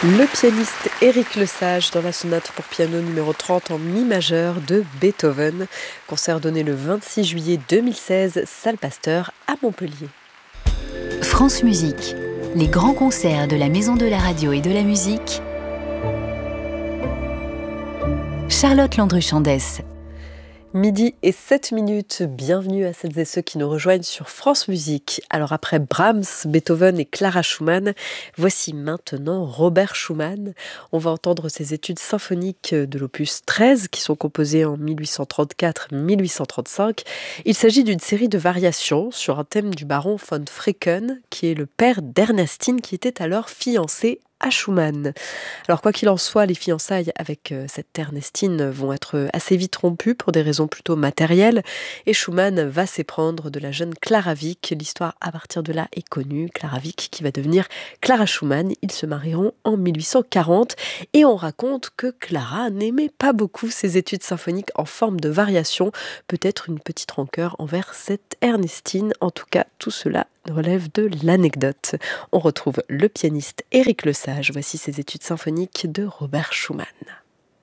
Le pianiste Éric Lesage dans la sonate pour piano numéro 30 en mi majeur de Beethoven, concert donné le 26 juillet 2016, salle Pasteur à Montpellier. France Musique, les grands concerts de la Maison de la Radio et de la Musique. Charlotte Landru-Chandès. Midi et 7 minutes, bienvenue à celles et ceux qui nous rejoignent sur France Musique. Alors après Brahms, Beethoven et Clara Schumann, voici maintenant Robert Schumann. On va entendre ses études symphoniques de l'opus 13 qui sont composées en 1834-1835. Il s'agit d'une série de variations sur un thème du baron von Fricken qui est le père d'Ernestine qui était alors fiancée à Schumann. Alors quoi qu'il en soit, les fiançailles avec cette Ernestine vont être assez vite rompues pour des raisons plutôt matérielles et Schumann va s'éprendre de la jeune Clara Wieck. L'histoire à partir de là est connue, Clara Wieck qui va devenir Clara Schumann. Ils se marieront en 1840 et on raconte que Clara n'aimait pas beaucoup ses études symphoniques en forme de variation, peut-être une petite rancœur envers cette Ernestine. En tout cas, tout cela relève de l'anecdote. On retrouve le pianiste Éric Lesage. Voici ses études symphoniques de Robert Schumann.